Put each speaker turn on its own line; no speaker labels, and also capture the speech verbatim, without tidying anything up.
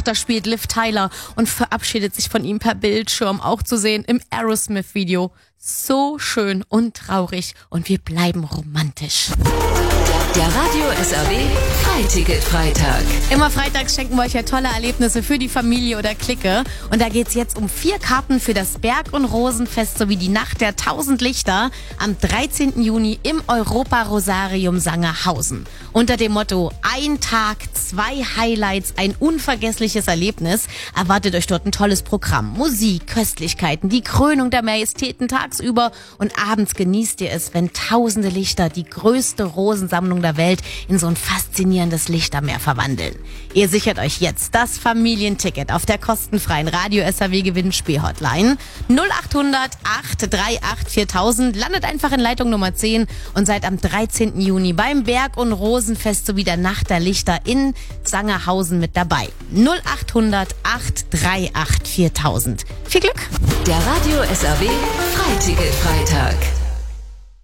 Da spielt Liv Tyler und verabschiedet sich von ihm per Bildschirm, auch zu sehen im Aerosmith-Video. So schön und traurig und wir bleiben romantisch.
Der Radio S R W Freiticket-Freitag.
Immer freitags schenken wir euch ja tolle Erlebnisse für die Familie oder Clique. Und da geht's jetzt um vier Karten für das Berg- und Rosenfest sowie die Nacht der tausend Lichter am dreizehnten Juni im Europa-Rosarium Sangerhausen. Unter dem Motto Ein Tag, zwei Highlights, ein unvergessliches Erlebnis erwartet euch dort ein tolles Programm. Musik, Köstlichkeiten, die Krönung der Majestäten tagsüber und abends genießt ihr es, wenn tausende Lichter die größte Rosensammlung der Welt in so ein faszinierendes Lichtermeer verwandeln. Ihr sichert euch jetzt das Familienticket auf der kostenfreien Radio S R W Gewinnspiel-Hotline null acht hundert acht drei acht viertausend. Landet einfach in Leitung Nummer zehn und seid am dreizehnten Juni beim Berg- und Rosenfest sowie der Nacht der Lichter in Sangerhausen mit dabei. null acht hundert acht drei acht viertausend. Viel Glück!
Der Radio S R W Freiticket-Freitag.